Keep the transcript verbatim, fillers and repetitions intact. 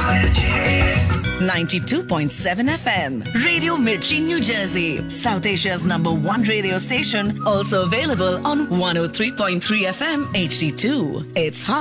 ninety-two point seven F M. Radio Mirchi, New Jersey. South Asia's number one radio station. Also available on one oh three point three F M H D two. It's hot.